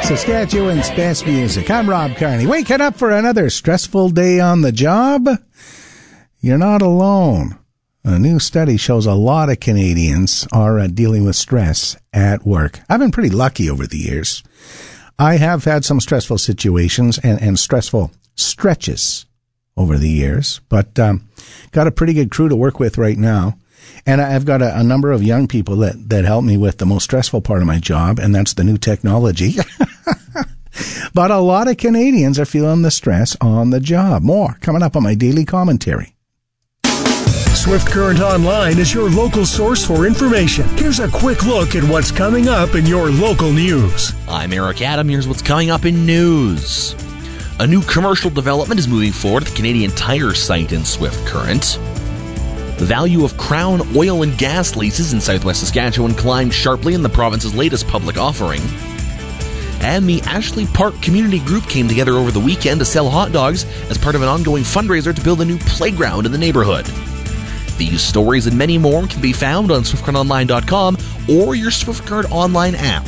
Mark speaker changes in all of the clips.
Speaker 1: Saskatchewan's best music. I'm Rob Carney. Waking up for another stressful day on the job? You're not alone. A new study shows a lot of Canadians are dealing with stress at work. I've been pretty lucky over the years. I have had some stressful situations and stressful stretches over the years, but got a pretty good crew to work with right now. And I've got a number of young people that help me with the most stressful part of my job, and that's the new technology. But a lot of Canadians are feeling the stress on the job. More coming up on my daily commentary.
Speaker 2: Swift Current Online is your local source for information. Here's a quick look at what's coming up in your local news.
Speaker 3: I'm Eric Adam. Here's what's coming up in news. A new commercial development is moving forward at the Canadian Tire site in Swift Current. The value of Crown oil and gas leases in southwest Saskatchewan climbed sharply in the province's latest public offering. And the Ashley Park Community Group came together over the weekend to sell hot dogs as part of an ongoing fundraiser to build a new playground in the neighborhood. These stories and many more can be found on SwiftCurrentOnline.com or your Swift Current Online app.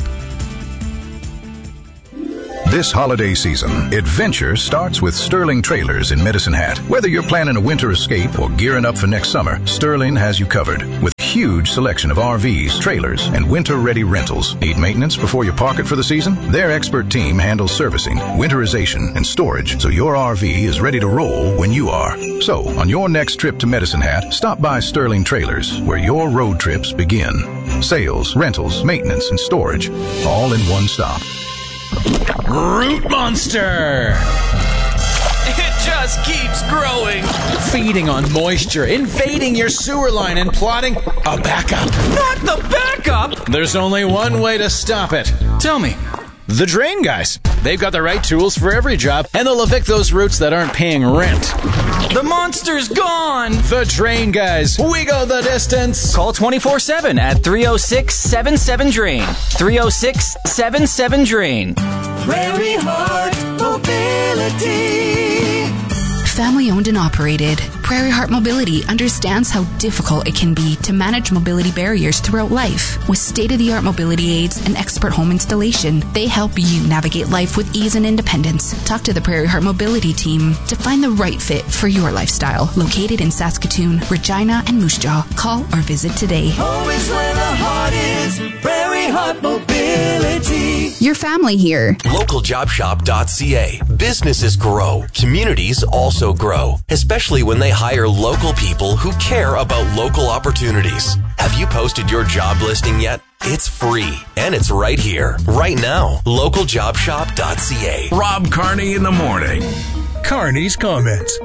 Speaker 4: This holiday season, adventure starts with Sterling Trailers in Medicine Hat. Whether you're planning a winter escape or gearing up for next summer, Sterling has you covered with a huge selection of RVs, trailers, and winter-ready rentals. Need maintenance before you park it for the season? Their expert team handles servicing, winterization, and storage, so your RV is ready to roll when you are. So, on your next trip to Medicine Hat, stop by Sterling Trailers, where your road trips begin. Sales, rentals, maintenance, and storage, all in one stop.
Speaker 5: Root monster!
Speaker 6: It just keeps growing.
Speaker 5: Feeding on moisture, invading your sewer line and plotting a backup.
Speaker 6: Not the backup!
Speaker 5: There's only one way to stop it. Tell me. The Drain Guys. They've got the right tools for every job, and they'll evict those roots that aren't paying rent.
Speaker 6: The monster's gone!
Speaker 5: The Drain Guys. We go the distance.
Speaker 7: Call 24/7 at 306-77-DRAIN. 306-77-DRAIN.
Speaker 8: Prairie Heart Mobility.
Speaker 9: Family owned and operated, Prairie Heart Mobility understands how difficult it can be to manage mobility barriers throughout life. With state-of-the-art mobility aids and expert home installation, they help you navigate life with ease and independence. Talk to the Prairie Heart Mobility team to find the right fit for your lifestyle. Located in Saskatoon, Regina, and Moose Jaw. Call or visit today.
Speaker 8: Always where the heart is, Prairie Heart Mobility.
Speaker 9: Your family here.
Speaker 10: LocalJobShop.ca. Businesses grow. Communities also grow, especially when they hire local people who care about local opportunities. Have you posted your job listing yet? It's free, and it's right here, right now. LocalJobShop.ca.
Speaker 2: Rob Carney in the morning. Carney's Comments.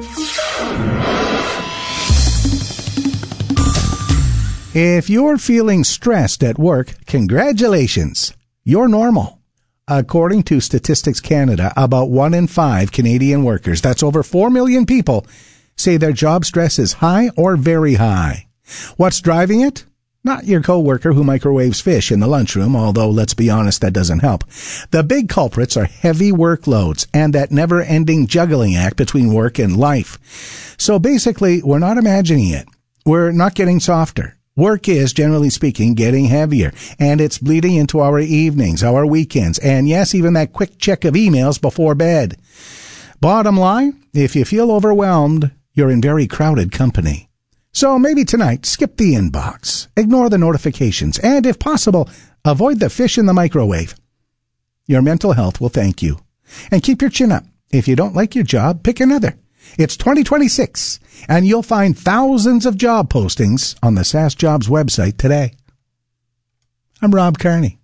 Speaker 1: If you're feeling stressed at work, congratulations. You're normal. According to Statistics Canada, about 1 in 5 Canadian workers, that's over 4 million people, say their job stress is high or very high. What's driving it? Not your coworker who microwaves fish in the lunchroom, although let's be honest, that doesn't help. The big culprits are heavy workloads and that never-ending juggling act between work and life. So basically, we're not imagining it. We're not getting softer. Work is, generally speaking, getting heavier, and it's bleeding into our evenings, our weekends, and yes, even that quick check of emails before bed. Bottom line, if you feel overwhelmed, you're in very crowded company. So maybe tonight, skip the inbox, ignore the notifications, and if possible, avoid the fish in the microwave. Your mental health will thank you. And keep your chin up. If you don't like your job, pick another. It's 2026, and you'll find thousands of job postings on the SAS Jobs website today. I'm Rob Carney.